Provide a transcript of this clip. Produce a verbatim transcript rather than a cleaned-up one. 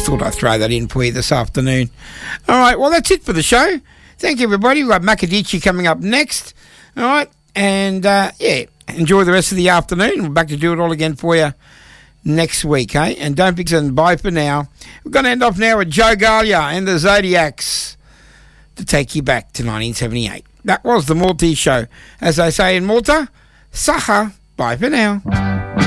thought I'd throw that in for you this afternoon. All right, well, that's it for the show. Thank you, everybody. We've got Makadichi coming up next. All right, and, uh, yeah, enjoy the rest of the afternoon. We're back to do it all again for you next week, eh? And don't be and bye for now. We're going to end off now with Joe Gallia and the Zodiacs to take you back to nineteen seventy-eight. That was the Maltese Show. As I say in Malta, Saha, bye for now.